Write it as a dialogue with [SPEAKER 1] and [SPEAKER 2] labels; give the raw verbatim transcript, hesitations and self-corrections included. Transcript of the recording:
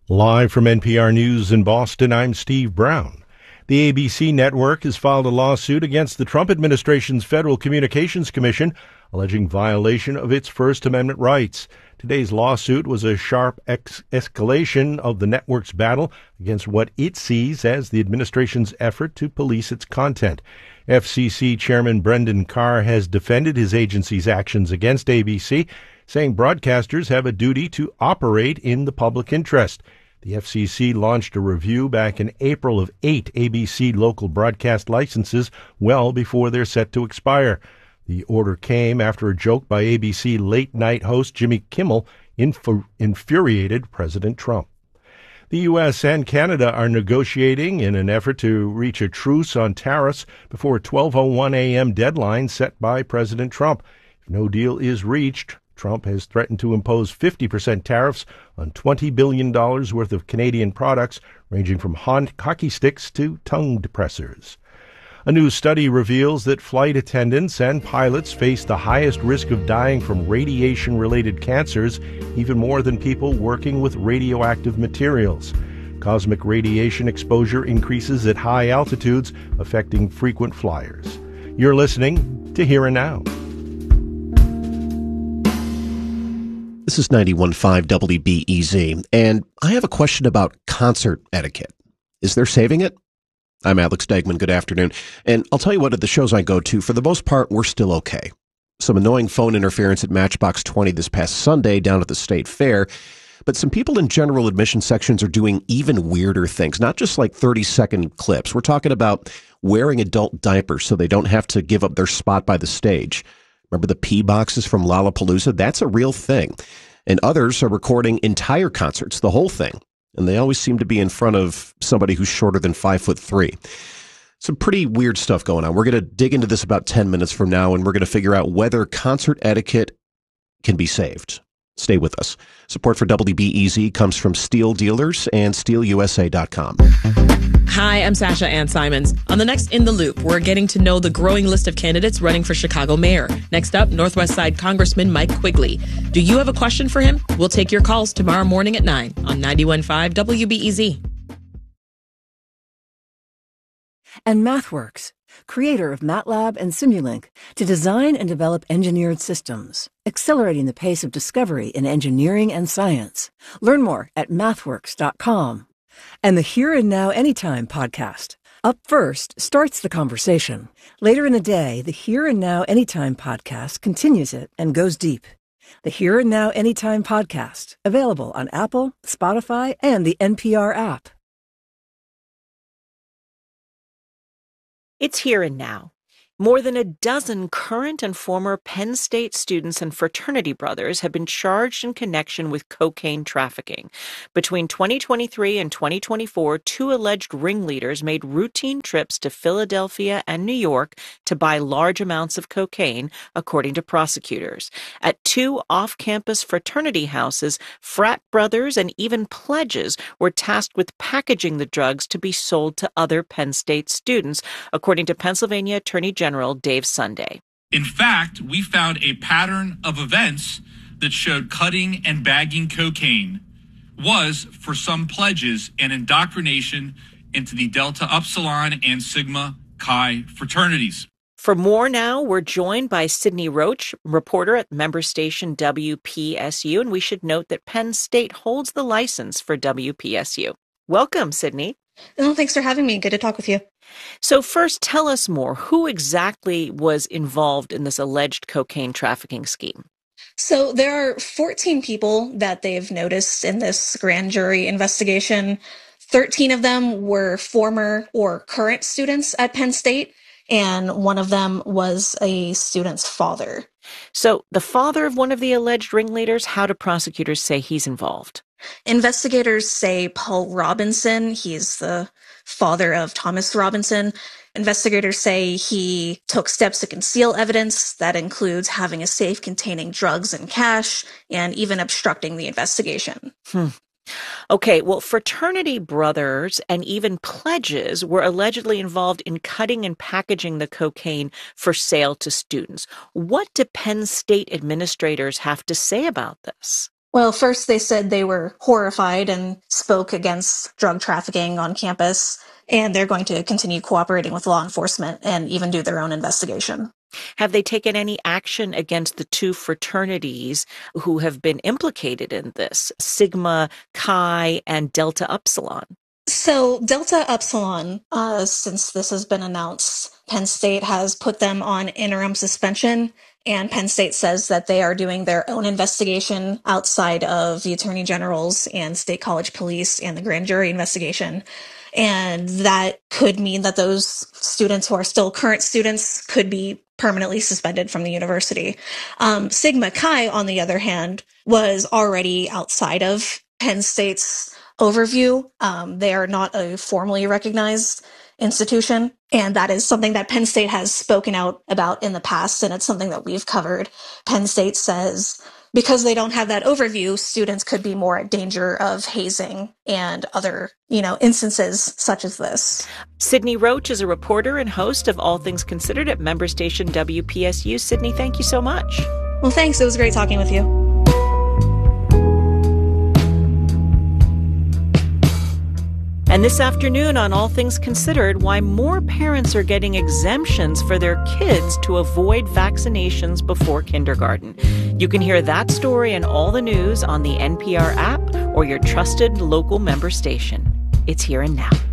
[SPEAKER 1] Live from N P R News in Boston, I'm Steve Brown. The A B C network has filed a lawsuit against the Trump administration's Federal Communications Commission, alleging violation of its First Amendment rights. Today's lawsuit was a sharp ex- escalation of the network's battle against what it sees as the administration's effort to police its content. F C C Chairman Brendan Carr has defended his agency's actions against A B C, saying broadcasters have a duty to operate in the public interest. The F C C launched a review back in April of eight A B C local broadcast licenses well before they're set to expire. The order came after a joke by A B C late-night host Jimmy Kimmel inf- infuriated President Trump. The U S and Canada are negotiating in an effort to reach a truce on tariffs before a twelve oh one a.m. deadline set by President Trump. If no deal is reached, Trump has threatened to impose fifty percent tariffs on twenty billion dollars worth of Canadian products, ranging from hockey sticks to tongue depressors. A new study reveals that flight attendants and pilots face the highest risk of dying from radiation-related cancers, even more than people working with radioactive materials. Cosmic radiation exposure increases at high altitudes, affecting frequent flyers. You're listening to Here and Now.
[SPEAKER 2] This is ninety-one point five W B E Z, and I have a question about concert etiquette. Is there saving it? I'm Alex Degman. Good afternoon. And I'll tell you what, at the shows I go to, for the most part, we're still okay. Some annoying phone interference at Matchbox twenty this past Sunday down at the State Fair, but some people in general admission sections are doing even weirder things, not just like thirty-second clips. We're talking about wearing adult diapers so they don't have to give up their spot by the stage. Remember the pee boxes from Lollapalooza? That's a real thing. And others are recording entire concerts, the whole thing. And they always seem to be in front of somebody who's shorter than five foot three. Some pretty weird stuff going on. We're going to dig into this about ten minutes from now, and we're going to figure out whether concert etiquette can be saved. Stay with us. Support for W B E Z comes from Steel Dealers and steel u s a dot com.
[SPEAKER 3] Hi, I'm Sasha Ann Simons. On the next In the Loop, we're getting to know the growing list of candidates running for Chicago mayor. Next up, Northwest Side Congressman Mike Quigley. Do you have a question for him? We'll take your calls tomorrow morning at nine on ninety-one point five W B E Z.
[SPEAKER 4] And MathWorks, creator of MATLAB and Simulink, to design and develop engineered systems, accelerating the pace of discovery in engineering and science. Learn more at mathworks dot com. And the Here and Now Anytime podcast. Up First starts the conversation. Later in the day, the Here and Now Anytime podcast continues it and goes deep. The Here and Now Anytime podcast, available on Apple, Spotify, and the N P R app.
[SPEAKER 5] It's Here and Now. More than a dozen current and former Penn State students and fraternity brothers have been charged in connection with cocaine trafficking. Between twenty twenty-three and twenty twenty-four, two alleged ringleaders made routine trips to Philadelphia and New York to buy large amounts of cocaine, according to prosecutors. At two off-campus fraternity houses, frat brothers and even pledges were tasked with packaging the drugs to be sold to other Penn State students, according to Pennsylvania Attorney General General Dave Sunday.
[SPEAKER 6] In fact, we found a pattern of events that showed cutting and bagging cocaine was, for some pledges, an indoctrination into the Delta Upsilon and Sigma Chi fraternities.
[SPEAKER 5] For more now, we're joined by Sydney Roach, reporter at member station W P S U, and we should note that Penn State holds the license for W P S U. Welcome, Sydney.
[SPEAKER 7] Oh, thanks for having me. Good to talk with you.
[SPEAKER 5] So first, tell us more. Who exactly was involved in this alleged cocaine trafficking scheme?
[SPEAKER 7] So there are fourteen people that they've noticed in this grand jury investigation. thirteen of them were former or current students at Penn State, and one of them was a student's father.
[SPEAKER 5] So the father of one of the alleged ringleaders, how do prosecutors say he's involved?
[SPEAKER 7] Investigators say Paul Robinson. He's the father of Thomas Robinson. Investigators say he took steps to conceal evidence. That includes having a safe containing drugs and cash, and even obstructing the investigation.
[SPEAKER 5] Hmm. Okay, well, fraternity brothers and even pledges were allegedly involved in cutting and packaging the cocaine for sale to students. What do Penn State administrators have to say about this?
[SPEAKER 7] Well, first they said they were horrified and spoke against drug trafficking on campus, and they're going to continue cooperating with law enforcement and even do their own investigation.
[SPEAKER 5] Have they taken any action against the two fraternities who have been implicated in this, Sigma Chi and Delta Upsilon?
[SPEAKER 7] So Delta Upsilon, uh, since this has been announced, Penn State has put them on interim suspension, and Penn State says that they are doing their own investigation outside of the Attorney General's and State College Police and the grand jury investigation. And that could mean that those students who are still current students could be permanently suspended from the university. Um, Sigma Chi, on the other hand, was already outside of Penn State's overview. Um, they are not a formally recognized institution, and that is something that Penn State has spoken out about in the past, and it's something that we've covered. Penn State says because they don't have that overview, students could be more at danger of hazing and other, you know, instances such as this.
[SPEAKER 5] Sydney Roach is a reporter and host of All Things Considered at member station W P S U. Sydney, thank you so much.
[SPEAKER 7] Well, thanks. It was great talking with you.
[SPEAKER 5] And this afternoon on All Things Considered, why more parents are getting exemptions for their kids to avoid vaccinations before kindergarten. You can hear that story and all the news on the N P R app or your trusted local member station. It's here and now.